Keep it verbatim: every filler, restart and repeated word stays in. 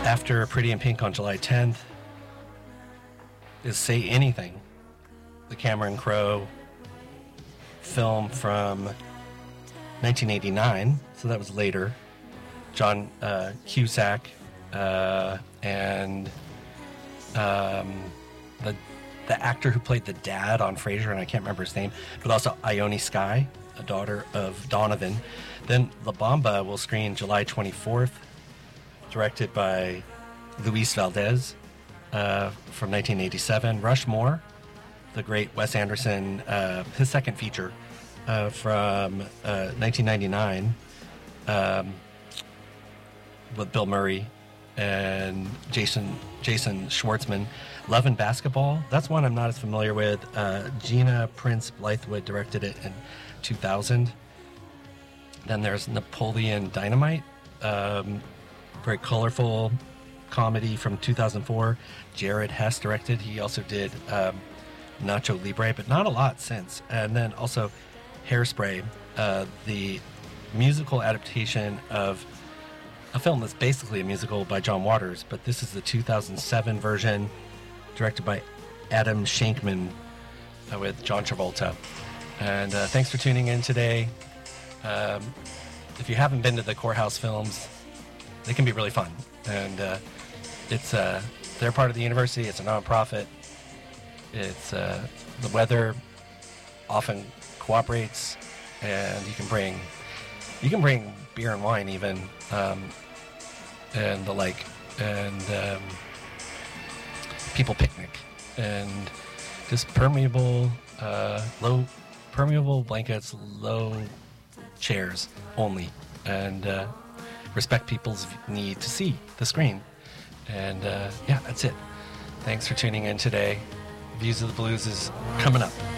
After Pretty in Pink on July tenth is Say Anything, the Cameron Crowe film from nineteen eighty-nine, so that was later. John uh, Cusack uh, and um, the the actor who played the dad on Frasier, and I can't remember his name, but also Ione Skye, a daughter of Donovan. Then La Bamba will screen July twenty-fourth, directed by Luis Valdez uh, from nineteen eighty-seven. Rushmore, the great Wes Anderson, uh, his second feature uh, from uh, nineteen ninety-nine, um, with Bill Murray and Jason Jason Schwartzman. Love and Basketball, that's one I'm not as familiar with. Uh, Gina Prince Blythewood directed it in two thousand. Then there's Napoleon Dynamite, um, very colorful comedy from two thousand four. Jared Hess directed. He also did um, Nacho Libre, but not a lot since. And then also Hairspray, uh, the musical adaptation of a film that's basically a musical by John Waters, but this is the two thousand seven version, directed by Adam Shankman uh, with John Travolta. And uh, thanks for tuning in today. Um, if you haven't been to the Courthouse Films, they can be really fun. And uh, it's uh, they're part of the university. It's a nonprofit. It's uh, the weather often cooperates, and you can bring you can bring beer and wine even, um, and the like, and um, people picnic, and just permeable, uh, low permeable blankets, low chairs only, and uh, respect people's need to see the screen. And uh, yeah, that's it. Thanks for tuning in today. Views of the Blues is coming up.